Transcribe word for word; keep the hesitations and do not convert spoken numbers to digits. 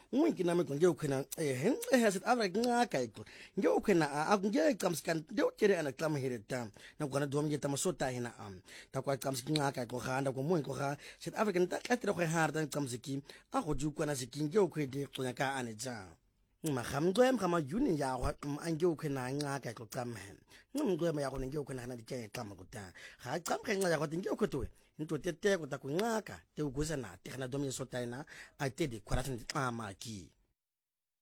Mwinki na meko ngeo kwena eh eh South Africa ngaka iko ngeo kwena akungeke qamskan ngeo kere ana klama hereta na kwana dom yeta masota hina am ta kwa qamskin ngaka ko khanda ko mwinko kha South Africa nta katira ko harda qamsiki a go ju kwana sikin ngeo kwede qonya ka ane ja magamgwem gama juni ya wa angeo kwena ngaka ko qamhen ngumgwem ya go ngeo kwena na dike qama ko ta ga qamkhe ngaka ko ngeo kwetwe into tete ko ta ku ngaka te uguza na te kana dom yesota ina a te de kwara tni amaki